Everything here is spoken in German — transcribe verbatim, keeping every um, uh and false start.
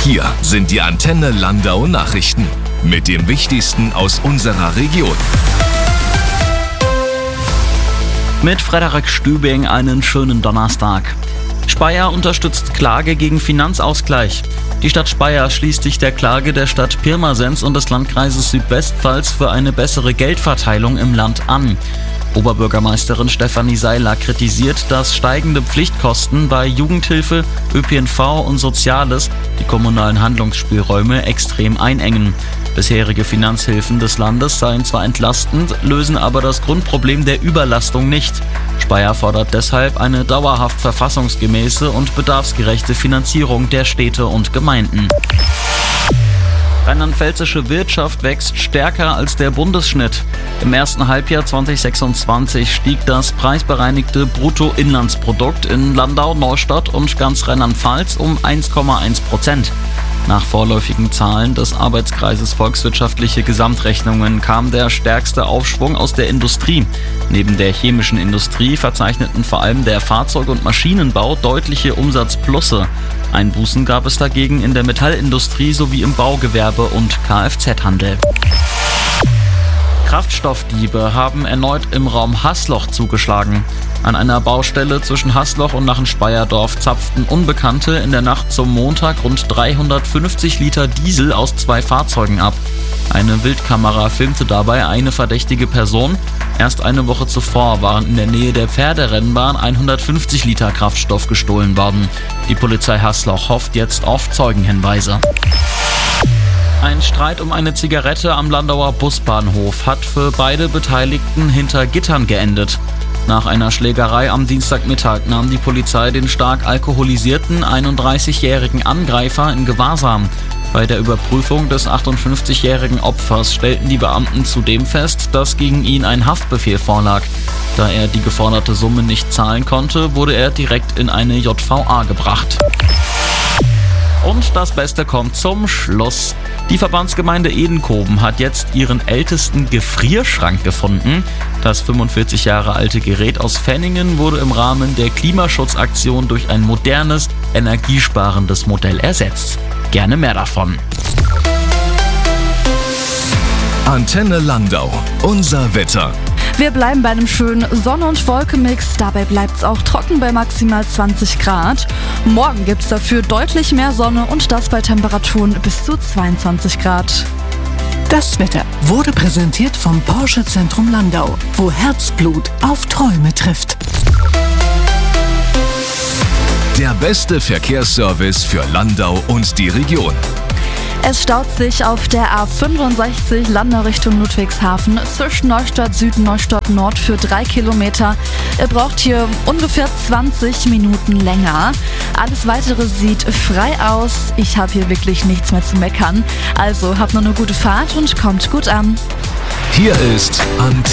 Hier sind die Antenne Landau Nachrichten mit dem Wichtigsten aus unserer Region. Mit Frederik Stübing einen schönen Donnerstag. Speyer unterstützt Klage gegen Finanzausgleich. Die Stadt Speyer schließt sich der Klage der Stadt Pirmasens und des Landkreises Südwestpfalz für eine bessere Geldverteilung im Land an. Oberbürgermeisterin Stefanie Seiler kritisiert, dass steigende Pflichtkosten bei Jugendhilfe, Ö P N V und Soziales die kommunalen Handlungsspielräume extrem einengen. Bisherige Finanzhilfen des Landes seien zwar entlastend, lösen aber das Grundproblem der Überlastung nicht. Speyer fordert deshalb eine dauerhaft verfassungsgemäße und bedarfsgerechte Finanzierung der Städte und Gemeinden. Rheinland-pfälzische Wirtschaft wächst stärker als der Bundesschnitt. Im ersten Halbjahr zwanzig sechsundzwanzig stieg das preisbereinigte Bruttoinlandsprodukt in Landau, Neustadt und ganz Rheinland-Pfalz um eins Komma eins Prozent. Nach vorläufigen Zahlen des Arbeitskreises Volkswirtschaftliche Gesamtrechnungen kam der stärkste Aufschwung aus der Industrie. Neben der chemischen Industrie verzeichneten vor allem der Fahrzeug- und Maschinenbau deutliche Umsatzplusse. Einbußen gab es dagegen in der Metallindustrie sowie im Baugewerbe und Kfz-Handel. Kraftstoffdiebe haben erneut im Raum Haßloch zugeschlagen. An einer Baustelle zwischen Haßloch und Nachenspeyerdorf zapften Unbekannte in der Nacht zum Montag rund dreihundertfünfzig Liter Diesel aus zwei Fahrzeugen ab. Eine Wildkamera filmte dabei eine verdächtige Person. Erst eine Woche zuvor waren in der Nähe der Pferderennbahn hundertfünfzig Liter Kraftstoff gestohlen worden. Die Polizei Haßloch hofft jetzt auf Zeugenhinweise. Ein Streit um eine Zigarette am Landauer Busbahnhof hat für beide Beteiligten hinter Gittern geendet. Nach einer Schlägerei am Dienstagmittag nahm die Polizei den stark alkoholisierten einunddreißigjährigen Angreifer in Gewahrsam. Bei der Überprüfung des achtundfünfzigjährigen Opfers stellten die Beamten zudem fest, dass gegen ihn ein Haftbefehl vorlag. Da er die geforderte Summe nicht zahlen konnte, wurde er direkt in eine J V A gebracht. Und das Beste kommt zum Schluss. Die Verbandsgemeinde Edenkoben hat jetzt ihren ältesten Gefrierschrank gefunden. Das fünfundvierzig Jahre alte Gerät aus Fenningen wurde im Rahmen der Klimaschutzaktion durch ein modernes, energiesparendes Modell ersetzt. Gerne mehr davon. Antenne Landau, unser Wetter. Wir bleiben bei einem schönen Sonne- und Wolkenmix. Dabei bleibt es auch trocken bei maximal zwanzig Grad. Morgen gibt es dafür deutlich mehr Sonne und das bei Temperaturen bis zu zweiundzwanzig Grad. Das Wetter wurde präsentiert vom Porsche Zentrum Landau, wo Herzblut auf Träume trifft. Der beste Verkehrsservice für Landau und die Region. Es staut sich auf der A fünfundsechzig Landau Richtung Ludwigshafen zwischen Neustadt Süd und Neustadt Nord für drei Kilometer. Ihr braucht hier ungefähr zwanzig Minuten länger. Alles weitere sieht frei aus. Ich habe hier wirklich nichts mehr zu meckern. Also habt noch eine gute Fahrt und kommt gut an. Hier ist Antenne.